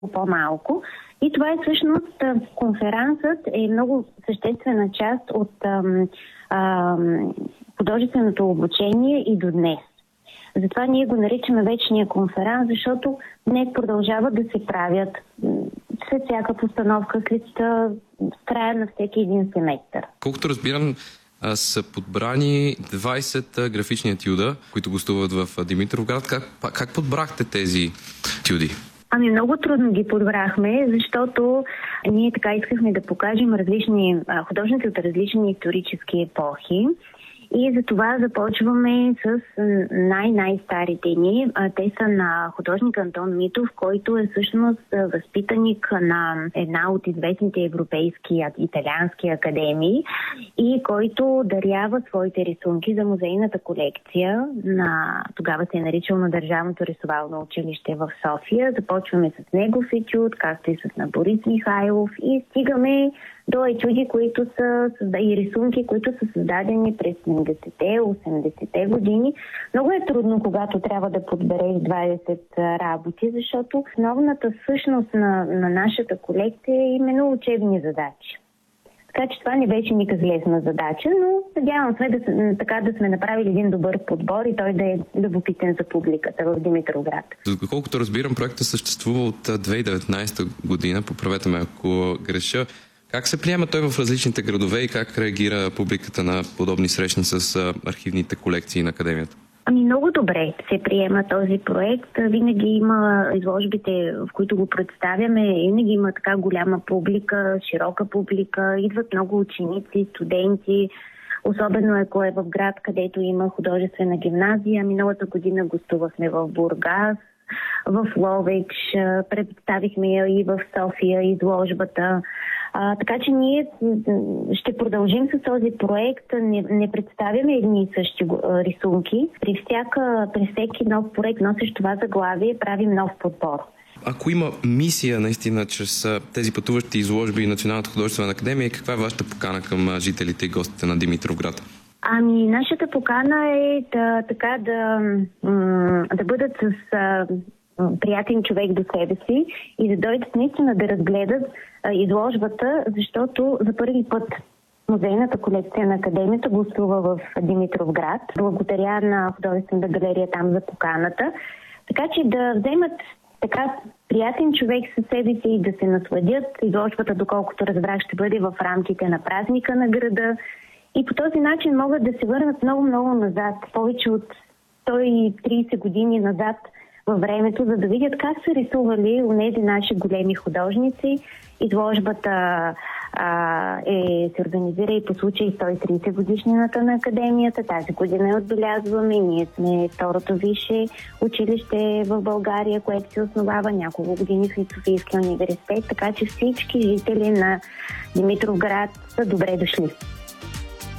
по-малко. И това е всъщност конферансът е много съществена част от художественото обучение и до днес. Затова ние го наричаме вечния конферанс, защото днес продължават да се правят след всяка постановка, след края на всеки един семестър. Колкото разбирам, са подбрани 20 графични етюда, които гостуват в Димитровград. Как подбрахте тези етюди? Много трудно ги подбрахме, защото ние така искахме да покажем художници от различни исторически епохи. И за това започваме с най-старите ни. Те са на художник Антон Митов, който е всъщност възпитаник на една от известните европейски италиански академии и който дарява своите рисунки за музейната колекция тогава се е наричал на Държавното рисовално училище в София. Започваме с негов етюд, както и с Борис Михайлов и стигаме до етюди, които са и рисунки, които са създадени през 70-те, 80-те години. Много е трудно, когато трябва да подбереш 20 работи, защото основната същност на нашата колекция е именно учебни задачи. Така че това не беше никак лесна задача, но надявам се да сме направили един добър подбор и той да е любопитен за публиката в Димитровград. Доколкото разбирам, проектът съществува от 2019 година, поправете ме ако греша. Как се приема той в различните градове и как реагира публиката на подобни срещи с архивните колекции на Академията? Много добре се приема този проект. Винаги има изложбите, в които го представяме, винаги има така голяма публика, широка публика, идват много ученици, студенти, особено ако е в град, където има художествена гимназия. Миналата година гостувахме в Бургас, в Ловеч, представихме я и в София изложбата. Така че ние ще продължим с този проект. Не представяме едни и същи рисунки. При всеки нов проект, носещ това заглавие, правим нов подбор. Ако има мисия наистина чрез тези пътуващи изложби и Националната художествена академия, каква е вашата покана към жителите и гостите на Димитровград? Нашата покана е да бъдат с приятен човек до себе си и да дойдат наистина да разгледат изложбата, защото за първи път музейната колекция на Академията гостува в Димитровград. Благодаря на художествената галерия там за поканата. Така че да вземат така приятен човек със себе си и да се насладят. Изложбата, доколкото разбрах, ще бъде в рамките на празника на града. И по този начин могат да се върнат много назад, повече от 130 години назад във времето, за да видят как са рисували онези наши големи художници. Изложбата се организира и по случай 130 годишнината на Академията. Тази година я отбелязваме. Ние сме второто висше училище в България, което се основава няколко години в Софийския университет. Така че всички жители на Димитровград са добре дошли.